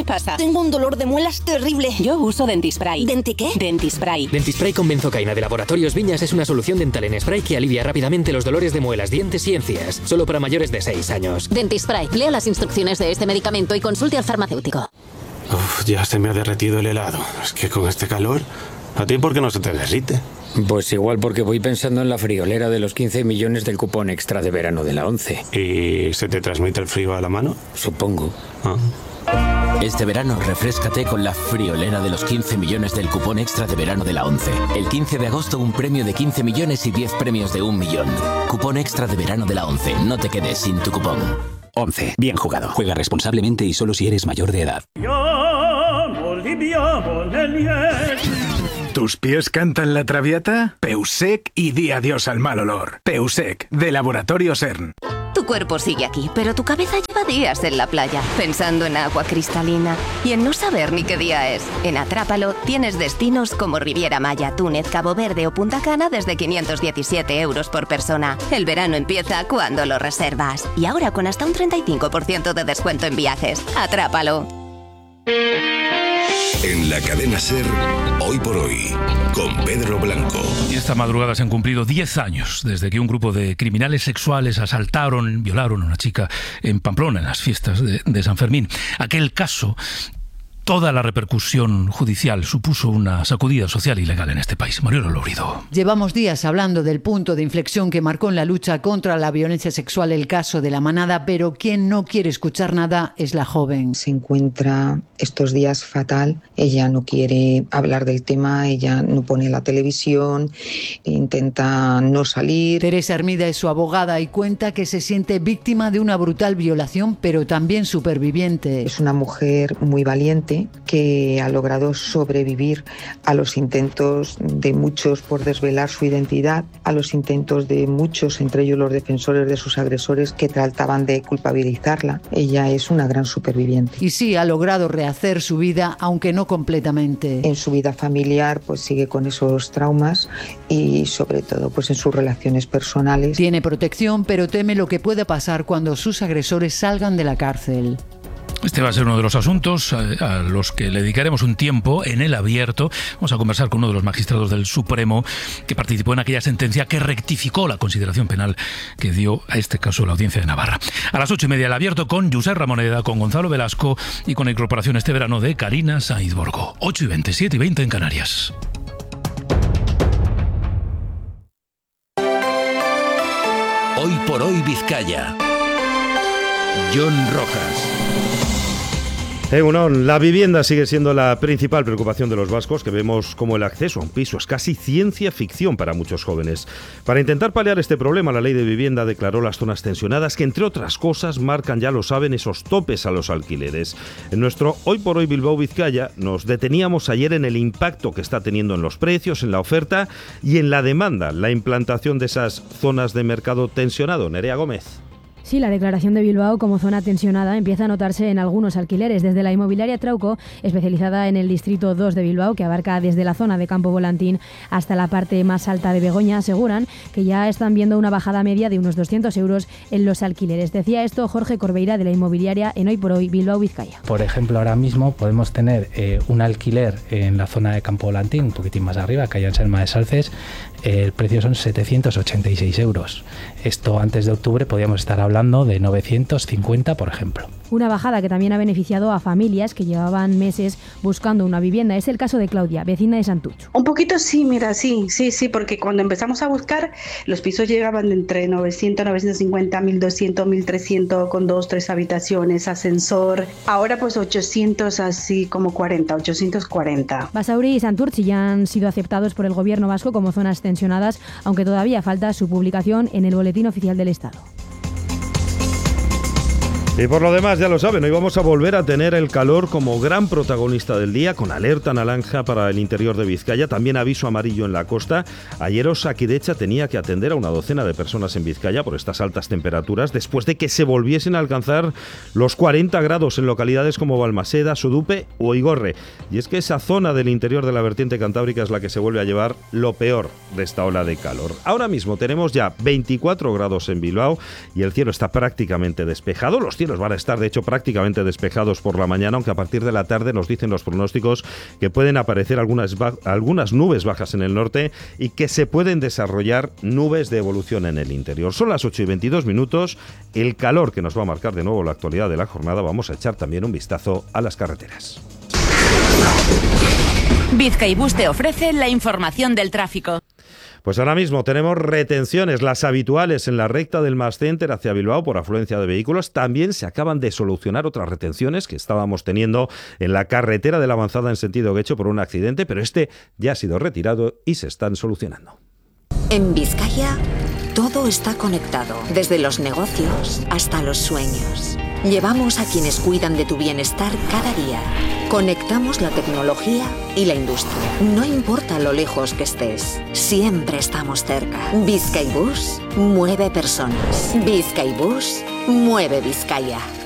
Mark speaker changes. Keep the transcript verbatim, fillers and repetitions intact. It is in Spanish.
Speaker 1: pasa?
Speaker 2: Tengo un dolor de muelas terrible.
Speaker 1: Yo uso Dentispray.
Speaker 2: ¿Denti qué?
Speaker 1: Dentispray.
Speaker 3: Dentispray con benzocaína de Laboratorios Viñas es una solución dental en spray que alivia rápidamente los dolores de muelas, dientes y encías. Solo para mayores de seis años.
Speaker 4: Dentispray. Lea las instrucciones de este medicamento y consulte al farmacéutico.
Speaker 5: Uf, ya se me ha derretido el helado. Es que con este calor... ¿A ti por qué no se te derrite?
Speaker 6: Pues igual porque voy pensando en la friolera de los quince millones del cupón extra de verano de la once.
Speaker 5: ¿Y se te transmite el frío a la mano?
Speaker 6: Supongo.
Speaker 5: Ah.
Speaker 7: Este verano refréscate con la friolera de los quince millones del cupón extra de verano de la once. El quince de agosto un premio de quince millones y diez premios de un millón. Cupón extra de verano de la once. No te quedes sin tu cupón.
Speaker 8: once. Bien jugado. Juega responsablemente y solo si eres mayor de edad.
Speaker 9: ¿Tus pies cantan la traviata? Peusec y di adiós al mal olor. Peusec, de Laboratorio CERN.
Speaker 10: Tu cuerpo sigue aquí, pero tu cabeza lleva días en la playa, pensando en agua cristalina y en no saber ni qué día es. En Atrápalo tienes destinos como Riviera Maya, Túnez, Cabo Verde o Punta Cana desde quinientos diecisiete euros por persona. El verano empieza cuando lo reservas. Y ahora con hasta un treinta y cinco por ciento de descuento en viajes. Atrápalo.
Speaker 11: En la cadena SER, Hoy por Hoy, con Pedro Blanco.
Speaker 12: Y esta madrugada se han cumplido diez años desde que un grupo de criminales sexuales asaltaron, violaron a una chica en Pamplona, en las fiestas de, de San Fermín. Aquel caso... Toda la repercusión judicial supuso una sacudida social y legal en este país. Mariano Lourido.
Speaker 13: Llevamos días hablando del punto de inflexión que marcó en la lucha contra la violencia sexual el caso de La Manada, pero quien no quiere escuchar nada es la joven.
Speaker 14: Se encuentra estos días fatal. Ella no quiere hablar del tema, ella no pone la televisión, intenta no salir.
Speaker 13: Teresa Hermida es su abogada y cuenta que se siente víctima de una brutal violación, pero también superviviente.
Speaker 14: Es una mujer muy valiente que ha logrado sobrevivir a los intentos de muchos por desvelar su identidad, a los intentos de muchos, entre ellos los defensores de sus agresores, que trataban de culpabilizarla. Ella es una gran superviviente.
Speaker 13: Y sí, ha logrado rehacer su vida, aunque no completamente.
Speaker 14: En su vida familiar, pues sigue con esos traumas y sobre todo pues en sus relaciones personales.
Speaker 13: Tiene protección, pero teme lo que puede pasar cuando sus agresores salgan de la cárcel.
Speaker 12: Este va a ser uno de los asuntos a, a los que le dedicaremos un tiempo en el abierto. Vamos a conversar con uno de los magistrados del Supremo que participó en aquella sentencia que rectificó la consideración penal que dio a este caso la Audiencia de Navarra. A las ocho y media el abierto con Josep Ramoneda, con Gonzalo Velasco y con la incorporación este verano de Karina Sainz Borgo. ocho y veinte, siete y veinte en Canarias.
Speaker 11: Hoy por Hoy Vizcaya. John Rojas.
Speaker 15: Egunon, la vivienda sigue siendo la principal preocupación de los vascos, que vemos como el acceso a un piso es casi ciencia ficción para muchos jóvenes. Para intentar paliar este problema, la Ley de Vivienda declaró las zonas tensionadas, que entre otras cosas marcan, ya lo saben, esos topes a los alquileres. En nuestro Hoy por Hoy Bilbao Vizcaya nos deteníamos ayer en el impacto que está teniendo en los precios, en la oferta y en la demanda la implantación de esas zonas de mercado tensionado. Nerea Gómez.
Speaker 16: Sí, la declaración de Bilbao como zona tensionada empieza a notarse en algunos alquileres. Desde la inmobiliaria Trauco, especializada en el distrito dos de Bilbao, que abarca desde la zona de Campo Volantín hasta la parte más alta de Begoña, aseguran que ya están viendo una bajada media de unos doscientos euros en los alquileres. Decía esto Jorge Corbeira, de la inmobiliaria en Hoy por Hoy Bilbao Vizcaya.
Speaker 17: Por ejemplo, ahora mismo podemos tener eh, un alquiler en la zona de Campo Volantín, un poquitín más arriba, calle Anselma de Salces. Eh, el precio son setecientos ochenta y seis euros. Esto antes de octubre podíamos estar hablando de novecientos cincuenta, por ejemplo.
Speaker 16: Una bajada que también ha beneficiado a familias que llevaban meses buscando una vivienda. Es el caso de Claudia, vecina de Santucho.
Speaker 18: Un poquito sí, mira, sí, sí, sí, porque cuando empezamos a buscar, los pisos llegaban entre novecientos, novecientos cincuenta, mil doscientos, mil trescientos, con dos, tres habitaciones, ascensor. Ahora pues ochocientos, así como cuarenta, ochocientos cuarenta.
Speaker 16: Basauri y Santurtzi ya han sido aceptados por el gobierno vasco como zonas tensionadas, aunque todavía falta su publicación en el Boletín Oficial del Estado.
Speaker 15: Y por lo demás, ya lo saben, hoy vamos a volver a tener el calor como gran protagonista del día, con alerta naranja para el interior de Vizcaya, también aviso amarillo en la costa. Ayer Osakidecha tenía que atender a una docena de personas en Vizcaya por estas altas temperaturas, después de que se volviesen a alcanzar los cuarenta grados en localidades como Balmaseda, Sudupe o Igorre. Y es que esa zona del interior de la vertiente cantábrica es la que se vuelve a llevar lo peor de esta ola de calor. Ahora mismo tenemos ya veinticuatro grados en Bilbao y el cielo está prácticamente despejado. Los cielos van a estar, de hecho, prácticamente despejados por la mañana, aunque a partir de la tarde nos dicen los pronósticos que pueden aparecer algunas, algunas nubes bajas en el norte y que se pueden desarrollar nubes de evolución en el interior. Son las ocho y veintidós minutos, el calor que nos va a marcar de nuevo la actualidad de la jornada. Vamos a echar también un vistazo a las carreteras.
Speaker 1: Bizkaibus te ofrece la información del tráfico.
Speaker 15: Pues ahora mismo tenemos retenciones, las habituales en la recta del Mass Center hacia Bilbao por afluencia de vehículos. También se acaban de solucionar otras retenciones que estábamos teniendo en la carretera de la Avanzada en sentido Guecho por un accidente, pero este ya ha sido retirado y se están solucionando.
Speaker 19: En Vizcaya todo está conectado, desde los negocios hasta los sueños. Llevamos a quienes cuidan de tu bienestar cada día. Conectamos la tecnología y la industria. No importa lo lejos que estés, siempre estamos cerca. Bizkaibus mueve personas. Bizkaibus mueve Vizcaya.